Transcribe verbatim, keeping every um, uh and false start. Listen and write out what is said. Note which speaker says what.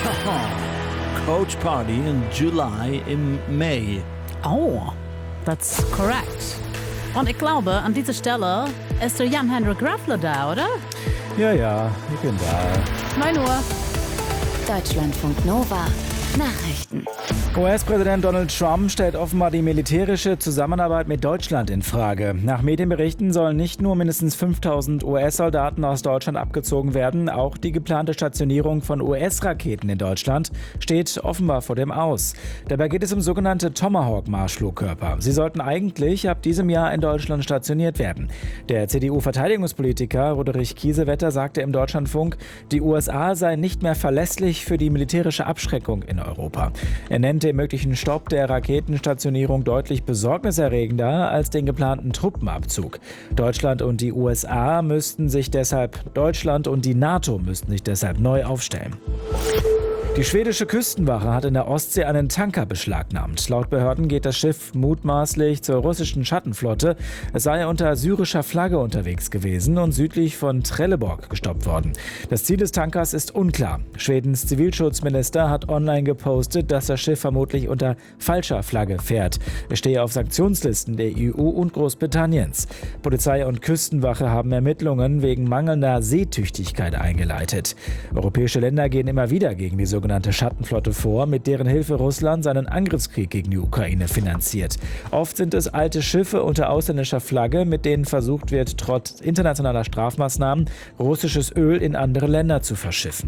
Speaker 1: Coach Party in July im Mai.
Speaker 2: Oh, that's correct. Und ich glaube, an dieser Stelle ist der Jan-Henrik Graffler da, oder?
Speaker 3: Ja, ja, ich bin da.
Speaker 2: neun Uhr.
Speaker 4: Deutschlandfunk Nova. Nachrichten.
Speaker 3: U S-Präsident Donald Trump stellt offenbar die militärische Zusammenarbeit mit Deutschland in Frage. Nach Medienberichten sollen nicht nur mindestens fünftausend U S-Soldaten aus Deutschland abgezogen werden, auch die geplante Stationierung von U S-Raketen in Deutschland steht offenbar vor dem Aus. Dabei geht es um sogenannte Tomahawk-Marschflugkörper. Sie sollten eigentlich ab diesem Jahr in Deutschland stationiert werden. Der C D U-Verteidigungspolitiker Roderich Kiesewetter sagte im Deutschlandfunk, die U S A seien nicht mehr verlässlich für die militärische Abschreckung in Europa. Er nannte den möglichen Stopp der Raketenstationierung deutlich besorgniserregender als den geplanten Truppenabzug. Deutschland und die U S A müssten sich deshalb, Deutschland und die NATO müssten sich deshalb neu aufstellen. Die schwedische Küstenwache hat in der Ostsee einen Tanker beschlagnahmt. Laut Behörden geht das Schiff mutmaßlich zur russischen Schattenflotte. Es sei unter syrischer Flagge unterwegs gewesen und südlich von Trelleborg gestoppt worden. Das Ziel des Tankers ist unklar. Schwedens Zivilschutzminister hat online gepostet, dass das Schiff vermutlich unter falscher Flagge fährt. Es stehe auf Sanktionslisten der E U und Großbritanniens. Polizei und Küstenwache haben Ermittlungen wegen mangelnder Seetüchtigkeit eingeleitet. Europäische Länder gehen immer wieder gegen die sogenannte sogenannte Schattenflotte vor, mit deren Hilfe Russland seinen Angriffskrieg gegen die Ukraine finanziert. Oft sind es alte Schiffe unter ausländischer Flagge, mit denen versucht wird, trotz internationaler Strafmaßnahmen russisches Öl in andere Länder zu verschiffen.